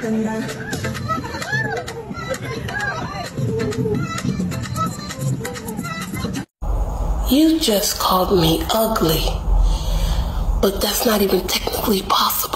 You just called me ugly, but that's not even technically possible.